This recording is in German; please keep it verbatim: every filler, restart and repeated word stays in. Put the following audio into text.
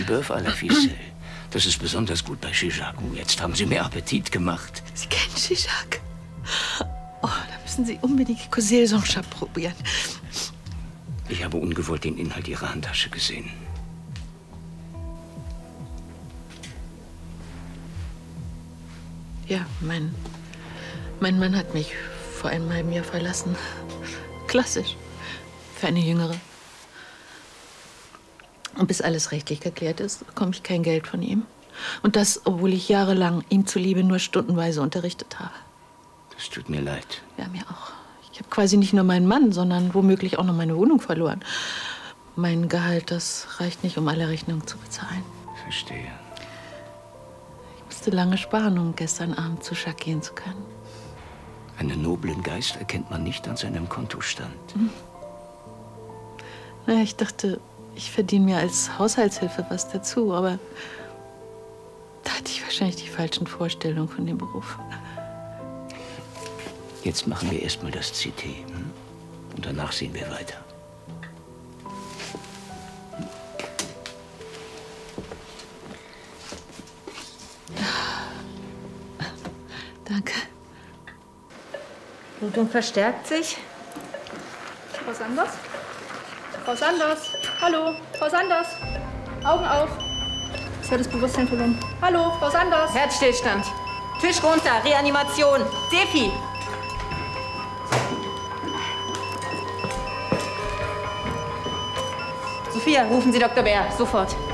Bœuf à la Ficelle. Das ist besonders gut bei Chijagu. Jetzt haben Sie mir Appetit gemacht. Sie kennen Chijagu? Oh, da müssen Sie unbedingt die Coselle Saint-Chap probieren. Ich habe ungewollt den Inhalt Ihrer Handtasche gesehen. Ja, mein, mein Mann hat mich vor einem halben Jahr verlassen. Klassisch. Für eine Jüngere. Und bis alles rechtlich geklärt ist, bekomme ich kein Geld von ihm. Und das, obwohl ich jahrelang ihm zuliebe nur stundenweise unterrichtet habe. Das tut mir leid. Ja, mir auch. Ich habe quasi nicht nur meinen Mann, sondern womöglich auch noch meine Wohnung verloren. Mein Gehalt, das reicht nicht, um alle Rechnungen zu bezahlen. Verstehe. Ich musste lange sparen, um gestern Abend zu Jacques gehen zu können. Einen noblen Geist erkennt man nicht an seinem Kontostand. Hm. Naja, ich dachte, ich verdiene mir als Haushaltshilfe was dazu, aber da hatte ich wahrscheinlich die falschen Vorstellungen von dem Beruf. Jetzt machen wir erstmal das C T. Hm? Und danach sehen wir weiter. Danke. Blutung verstärkt sich. Frau Sanders? Frau Sanders? Hallo? Frau Sanders? Augen auf. Sie hat das Bewusstsein verloren. Hallo? Frau Sanders? Herzstillstand. Tisch runter. Reanimation. Defi. Sophia, rufen Sie Doktor Bär. Sofort.